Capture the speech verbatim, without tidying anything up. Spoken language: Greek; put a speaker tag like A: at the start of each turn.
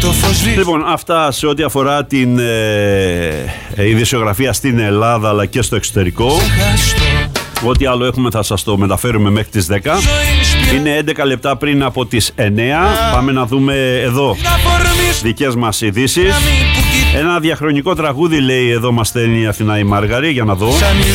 A: Λοιπόν, αυτά σε ό,τι αφορά την ε, ε, ειδησιογραφία στην Ελλάδα αλλά και στο εξωτερικό. Ό,τι άλλο έχουμε θα σας το μεταφέρουμε μέχρι τις δέκα. Είναι έντεκα λεπτά πριν από τις εννέα. Πάμε να δούμε εδώ δικές μας ειδήσεις. Ένα διαχρονικό τραγούδι, λέει, εδώ μας στέλνει η Αθηνά η Μάργαρη, για να δω.